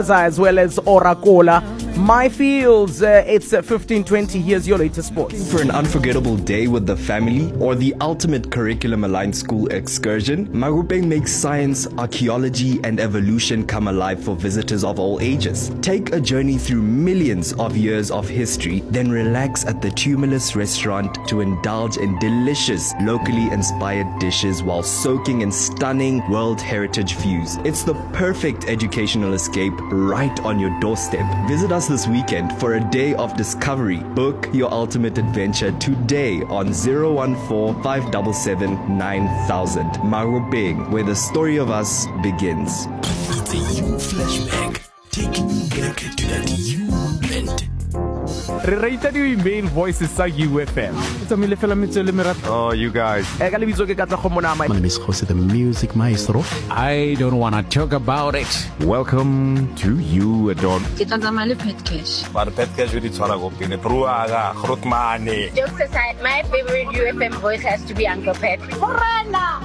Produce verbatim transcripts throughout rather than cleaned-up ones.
as well as Oracola. My Fields, uh, it's uh, fifteen twenty. Here's your latest sports. Looking for an unforgettable day with the family or the ultimate curriculum-aligned school excursion? Marupeng makes science, archaeology and evolution come alive for visitors of all ages. Take a journey through millions of years of history, then relax at the Tumulus restaurant to indulge in delicious, locally inspired dishes while soaking in stunning World Heritage views. It's the perfect educational escape right on your doorstep. Visit us this weekend for a day of discovery. Book your ultimate adventure today on zero one four, five seven seven, nine thousand. Marupeng, where the story of us begins. It's a you flashback, taking you back to that you moment. Re-rated yung email voices sa U F M. Oh, you guys. My name is Jose, the music maestro. I don't want to talk about it. Welcome to you, Adon. Kita zamali petkesh. But Petkesh with Tsara Gopine, Pruaga, Rutmani. Jokes aside, my favorite U F M voice has to be Uncle Pet. Morana!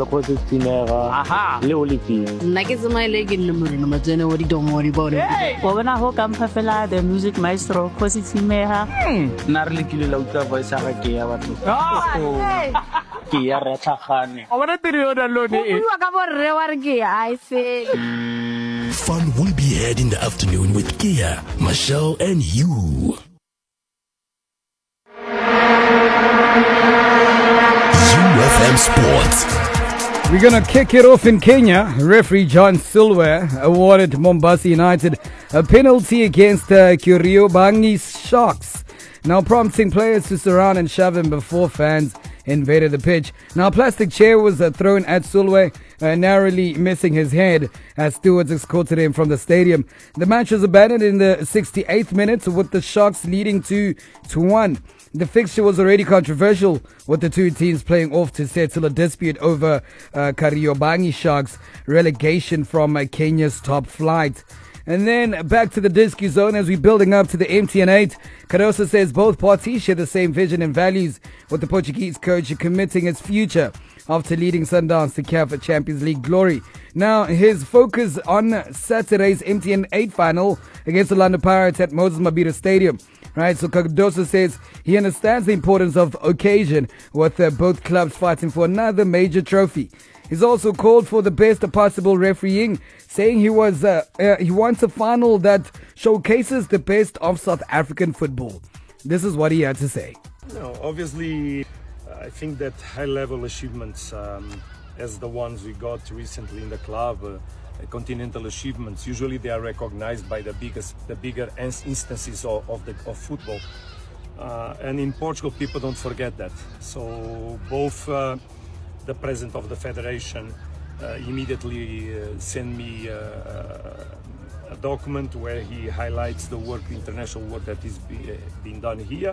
Aha! Nagis my leg in the moon, no matter what, don't worry about it. Wabana ho kam Fafela, the music maestro, Kosi Simeha. Narli kilauta voice sa kia watu. Ah! Kia retahane. I want to know that Lodi. I say. Fun will be had in the afternoon with Kia, Michelle, and you. U F M Sports. We're going to kick it off in Kenya. Referee John Silver awarded Mombasa United a penalty against uh, Kariobangi Sharks, now prompting players to surround and shove him before fans invaded the pitch. Now, a plastic chair was uh, thrown at Sulwe, uh, narrowly missing his head as stewards escorted him from the stadium. The match was abandoned in the sixty-eighth minute with the Sharks leading two to one. The fixture was already controversial, with the two teams playing off to settle a dispute over uh, Kariobangi Sharks' relegation from uh, Kenya's top flight. And then back to the Disky Zone as we're building up to the M T N eight. Cardoso says both parties share the same vision and values, with the Portuguese coach committing his future after leading Sundowns to C A F Champions League glory. Now, his focus on Saturday's M T N eight final against the London Pirates at Moses Mabhida Stadium. Right, so Cardoso says he understands the importance of occasion, with uh, both clubs fighting for another major trophy. He's also called for the best possible refereeing, saying he was uh, uh, he wants a final that showcases the best of South African football. This is what he had to say. No, obviously, I think that high-level achievements, um, as the ones we got recently in the club, uh, continental achievements, usually they are recognized by the biggest, the bigger instances of, of the of football. Uh, and in Portugal, people don't forget that. So both. Uh, The president of the federation uh, immediately uh, sent me uh, a document where he highlights the work, the international work that is be, uh, being done here,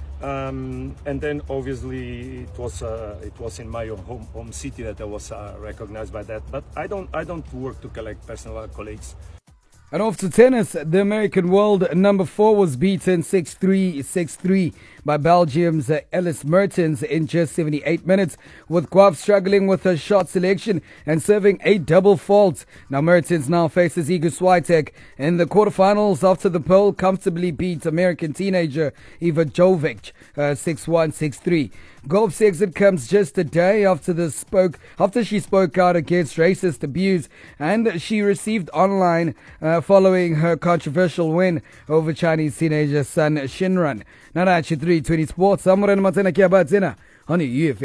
um, and then obviously it was uh, it was in my home home city that I was uh, recognized by that. But I don't I don't work to collect personal accolades. And off to tennis, the American world number four was beaten six three, six three by Belgium's uh, Ellis Mertens in just seventy-eight minutes, with Guap struggling with her shot selection and serving a double fault. Now Mertens now faces Iga Swiatek in the quarterfinals after the Pole comfortably beat American teenager Iva Jovic uh, six one, six three. Golf's exit comes just a day after the spoke after she spoke out against racist abuse, and she received online uh, following her controversial win over Chinese teenager Sun Shinran. Now that's your three twenty Sports. I'm Morena Matena Kiabatzena on the U F M.